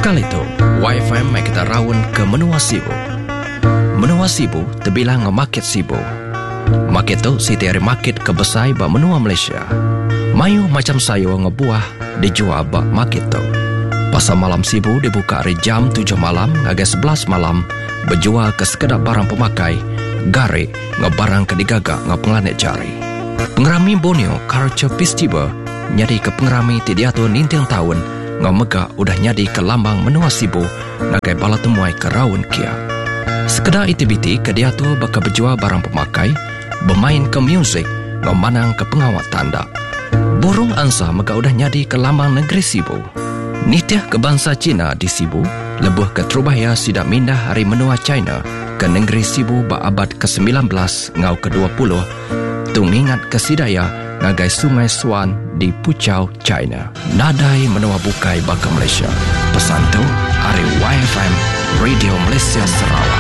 Kali itu, YFM mai kita rawun ke Menua Sibu. Menua Sibu terbilang nge-market Sibu. Market tu setiap market kebesai ba menua Malaysia. Mayu macam sayo ngebuah dijual ba market tu. Pasar malam Sibu dibuka dari jam 7 malam hingga 11 malam, berjual ke sekedar barang pemakai, gare ngebarang ke digagak ngepenglanet jari. Pengerami Borneo Culture Festival nyadi ke pengerami tidiatu ninteng tahun ngamega udah nyadi ke lambang Menua Sibu nagai bala temuai ke rawun kia. Sekedar aktiviti ke dia tu bakal berjual barang pemakai, bermain ke muzik, ngamanang ke pengawat tanda. Burung angsa mega udah nyadi ke lambang negeri Sibu. Nitiah ke bangsa Cina di Sibu, lebuh ke Trubaya sidak mindah hari menua China ke negeri Sibu ba abad ke-19 ngau ke-20, tungingat ke Sidaya ngagai Sungai Swan di Puchau, China. Nadai menua bukai baka Malaysia. Pesan tu, hari YFM Radio Malaysia Sarawak.